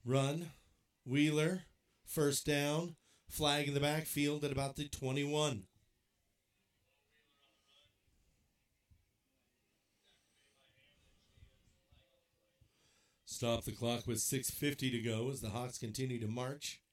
Run. Wheeler. First down. Flag in the backfield at about the 21. Stop the clock with 6:50 to go as the Hawks continue to march.